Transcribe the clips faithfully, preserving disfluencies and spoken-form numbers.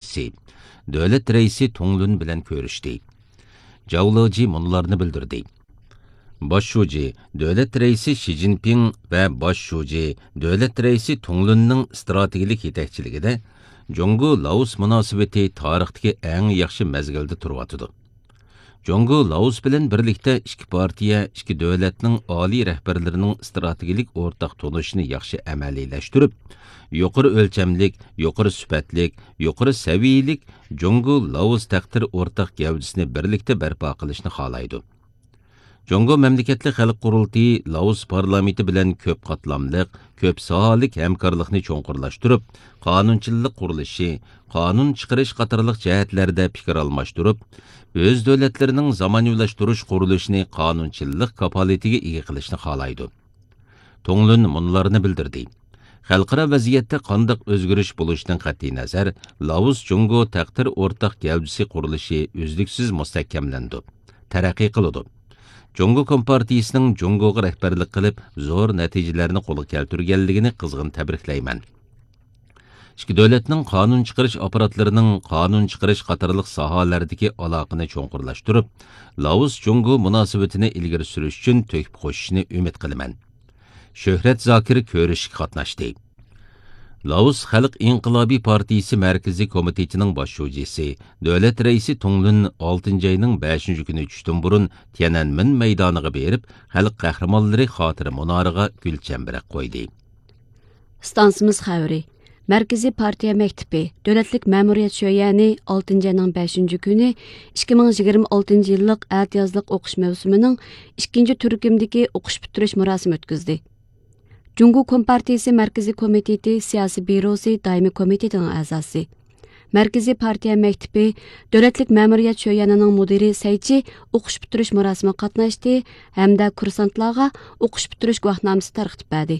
Şujisi, Devlet Reisi Tonglun bilen görüştü. Zhao munlarını bildirdi. Baş Şuji, Devlet Reisi Xi Jinping ve Baş Şuji, Devlet Reisi Tonglun'un stratejilik yetekçiligide Jongo-Laos münasebeti tarixdagi eng yaxshi mezgilda turyotidi. Jongo-Laos bilan birlikda ikki partiya, ikki davlatning oliy rahbarlarining strategik o'rtaq tunishini yaxshi amaliylashtirib, yuqori o'lchamlik, yuqori sifatlik, yuqori saviyalik Jongo-Laos taqdir o'rtaq gavdasini birlikda barpo qilishni xohlaydi. Jongo Memleketli Xalq Qurultayı Laos parlamenti bilan ko'p qatlamliq, ko'p sohalik hamkorlikni cho'nqurlashtirib, qonunchilik qurilishi, qonun chiqarish qatorliq jihatlarda fikr almashtirib, o'z davlatlarining zamonaviylashtirish qurilishini qonunchilik kapolatiga ega qilishni xohlaydi. Tonglun munlarni bildirdi. Xalqaro vaziyatda qanday o'zgarish bo'lishidan qat'iy nazar, Laos Jongo taqdir o'rtaq gavdasi qurilishi uzluksiz mustahkamlandi, taraqqiy qildi. Jongo Kompartiyasining Jongoga rahbarlik qilib, zo'r natijalarni qo'lga keltirganligini qizg'in tabriklayman. Ikki davlatning qonun chiqarish aparatlarining qonun chiqarish qatorliq sohalardagi aloqani cho'nqurlashtirib, Laos Jongo munosabatini ilgari surish uchun to'kib qo'shishni umid qilaman. Shuhrat Zokir ko'rishga qatnashdi. Laos Xalq İnqilobiy Partiyasi Markaziy komitetining bosh shujisi, Davlat Reisi Tonglun oltinchi ayning beshinchi kuni tushdan burun Tiananmen maydoniga berib, xalq qahramonlari xotira munoriga gul chambarak qo'ydi. Stansimiz xabari. Markaziy partiya maktabi, davlatlik ma'muriyat sho'yani oltinchi ayning beshinchi kuni ikki ming yigirma oltinchi yillik atiyozlik o'qish mavsumining ikkinchi turkumdagi o'qish bitirish murosimi o'tkazdi. Jungo Kompartiyasi Markaziy komiteti siyosiy byurosi doimiy komitetining a'zosi. Markaziy partiya maktabi, davlatlik ma'muriyat sho'yanining mudiri Saychi o'qish bitirish murosimiga qatnashdi hamda kursantlarga o'qish bitirish guvohnomasi tarqatib berdi.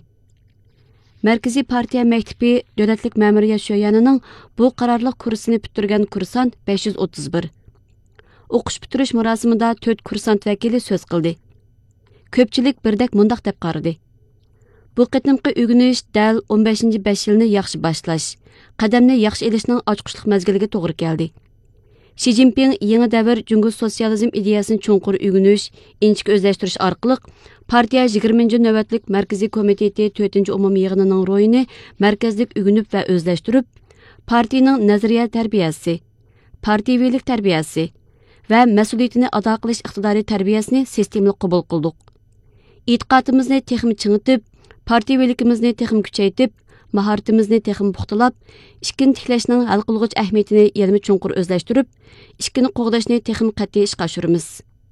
Markaziy partiya maktabi, davlatlik ma'muriyat sho'yanining bu qarorliq kursini bitirgan kursant besh yuz o'ttiz bir. O'qish bitirish murosimida to'rt kursant vakili so'z qildi. Ko'pchilik birdek mundaq deb qaradi. Bu qitimqi o'rganish dal o'n beshinchi besh yilni yaxshi boshlash, qadamni yaxshi elishning ochqishliq mazgiliga to'g'ri keldi. Xi Jinping yangi davr Jungo sotsializm ideyasini cho'nqur o'rganish, inchik o'zlashtirish orqali partiya yigirmanchi navbatlik Markaziy komiteti to'rtinchi umumiy yig'inining ro'yini markazlik o'rganib va o'zlashtirib, partiyaning nazariya tarbiyasi, partiyaviylik tarbiyasi va mas'uliyatini ado qilish iqtidoriy tarbiyasini sistemli qabul qildik. E'tiqodimizni texnik chingitib, partiyavilikimizni texnik kuchaytib, mahoratimizni texnik puxtalab, ishkini tiklashning hal qilg'ich ahamiyatini yanada cho'nqur o'zlashtirib, ishkini qo'g'dashni texnik qat'iy ishga oshiramiz.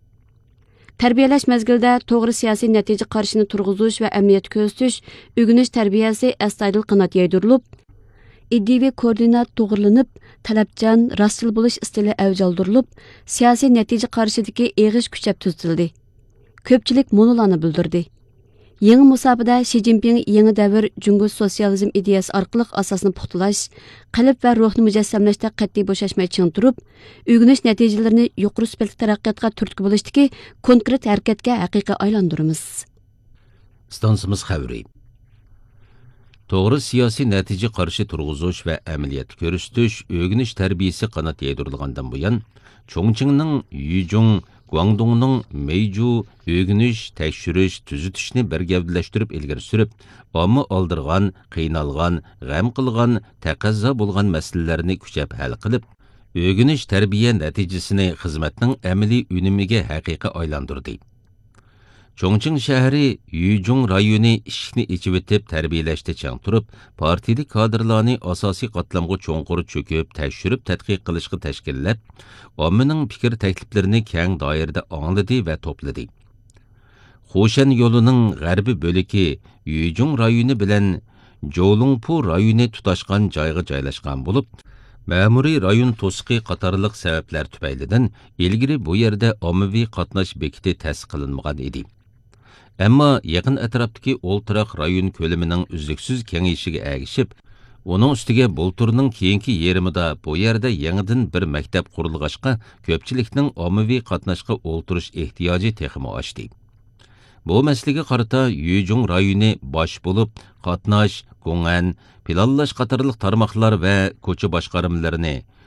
Tarbiyalash mazgilida to'g'ri siyosiy natija qarshini turg'izish va amniyat ko'rsatish, o'rganish tarbiyasi astoydil qanot yaydirilib, iddiviy koordinat to'g'rilanib, talabchan, rostchil bo'lish istili avjaldirilib, siyosiy natija qarshidagi eg'ish kuchab tuzitildi. Ko'pchilik monolarni bildirdi. Yangi musobaqada Xi Jinping yangi davr Jungo sotsializm ideyasi orqali asosni puxtalash, qalb va ruhni mujassamlashda qat'iy bo'shashmay ching turib, o'rganish natijalarini yuqori sifatli taraqqiyotga turtki bo'lishdagi konkret harakatga haqiqiy aylantiramiz. Stansimiz xabari. To'g'ri siyosiy natija qarshi turg'izish va amaliyat ko'rsatish, o'rganish tarbiyasi qanot yaydirilgandan buyon Chongqingning Yuzhong, Guangdongning Meiju o'rganish, tekshirish, tuzitishni bir gavdalashtirib ilgari surib, omma oldirgan, qiynalgan, g'am qilgan, taqazzo bo'lgan masalalarni kuchab hal qilib, o'rganish tarbiya natijasini xizmatning amaliy unimiga haqiqiy aylantirdi. Chongqing shahri Yuzhong rayoni ishni ichib etib tarbiyalashda chang turib, partiyalik kadrlarni asosiy qatlamga cho'nqur cho'kib, tekshirib tadqiq qilishga tashkillab, ommaning fikr takliflarini keng doirada angladi va to'pladi. Xushan yo'lining g'arbiy bo'ligi Yuzhong rayoni bilan Jolungpu rayoni tutashgan joyga joylashgan bo'lib, ma'muriy rayon to'siqi qatorliq sabablar tufaylidan ilgari bu yerda ommaviy qatnash bekiti ta'sis qilinmagan edi. Ammo yaqin atrofdagi o'ltiroq rayon ko'lamining uzluksiz kengayishiga ergishib, uning ustiga bulturning keyingi yerimida bu yerda yangidan bir maktab qurilg'achqa ko'pchilikning ommaviy qatnashga o'ltirish ehtiyoji texmo oshdi. Bu masalaga qarata Yuzhong rayoni bosh bo'lib, qatnash, ko'ngan, planlash qatorliq tarmoqlar va ko'cha boshqarmalarini